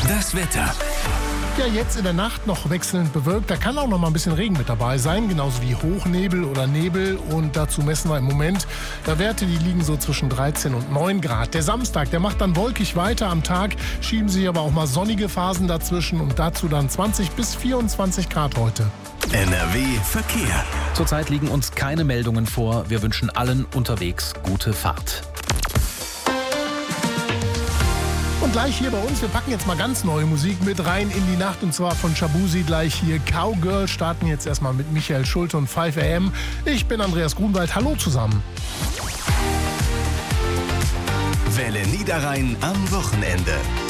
Das Wetter. Ja, jetzt in der Nacht noch wechselnd bewölkt. Da kann auch noch mal ein bisschen Regen mit dabei sein, genauso wie Hochnebel oder Nebel. Und dazu messen wir im Moment Werte, die liegen so zwischen 13 und 9 Grad. Der Samstag, der macht dann wolkig weiter. Am Tag schieben sich aber auch mal sonnige Phasen dazwischen und dazu dann 20 bis 24 Grad heute. NRW Verkehr. Zurzeit liegen uns keine Meldungen vor. Wir wünschen allen unterwegs gute Fahrt. Und gleich hier bei uns, wir packen jetzt mal ganz neue Musik mit rein in die Nacht, und zwar von Shabuzi gleich hier. Cowgirl starten jetzt erstmal mit Michael Schulte und 5 AM. Ich bin Andreas Grunwald, hallo zusammen. Welle Niederrhein am Wochenende.